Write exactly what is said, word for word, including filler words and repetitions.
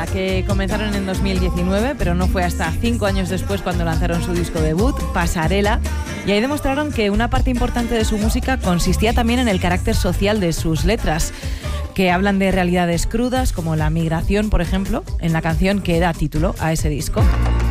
que comenzaron en dos mil diecinueve, pero no fue hasta cinco años después cuando lanzaron su disco debut, Pasarela, y ahí demostraron que una parte importante de su música consistía también en el carácter social de sus letras, que hablan de realidades crudas como la migración, por ejemplo, en la canción que da título a ese disco.